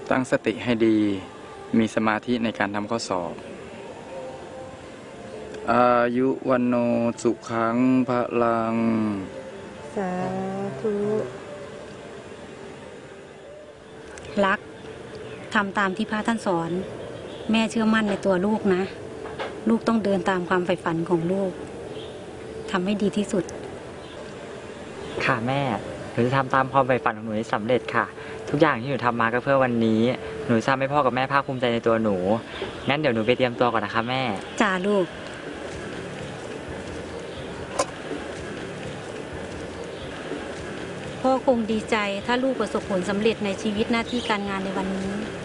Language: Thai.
ตั้งสติให้ดี มีสมาธิในการทำข้อสอบ อายุวันโนสุขังพลังสาธุรักทำตามที่พระท่านสอน แม่เชื่อมั่นในตัวลูกนะ ลูกต้องเดินตามความใฝ่ฝันของลูกทำให้ดีที่สุดค่ะแม่หนูจะทำตามความใฝ่ฝันของหนูให้สำเร็จค่ะทุกอย่างที่หนูทำมาก็เพื่อวันนี้หนูทราบให้พ่อกับแม่ภาคภูมิใจในตัวหนูงั้นเดี๋ยวหนูไปเตรียมตัวก่อนนะคะแม่จ้าลูกพ่อคงดีใจถ้าลูกประสบผลสำเร็จในชีวิตหน้าที่การงานในวันนี้